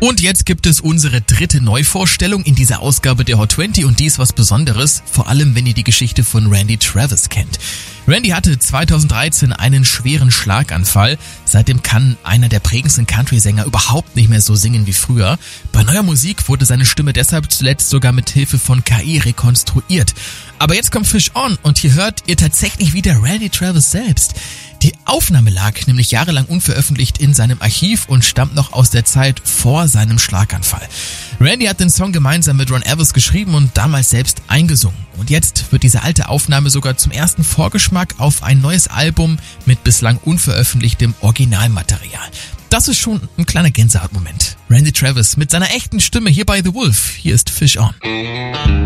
Und jetzt gibt es unsere dritte Neuvorstellung in dieser Ausgabe der Hot 20 und die ist was Besonderes, vor allem wenn ihr die Geschichte von Randy Travis kennt. Randy hatte 2013 einen schweren Schlaganfall. Seitdem kann einer der prägendsten Country-Sänger überhaupt nicht mehr so singen wie früher. Bei neuer Musik wurde seine Stimme deshalb zuletzt sogar mit Hilfe von KI rekonstruiert. Aber jetzt kommt Fish On und hier hört ihr tatsächlich wieder Randy Travis selbst. Die Aufnahme lag nämlich jahrelang unveröffentlicht in seinem Archiv und stammt noch aus der Zeit vor seinem Schlaganfall. Randy hat den Song gemeinsam mit Ron Evers geschrieben und damals selbst eingesungen. Und jetzt wird diese alte Aufnahme sogar zum ersten Vorgeschmack auf ein neues Album mit bislang unveröffentlichtem Originalmaterial. Das ist schon ein kleiner Gänsehautmoment. Randy Travis mit seiner echten Stimme hier bei The Wolf. Hier ist Fish On.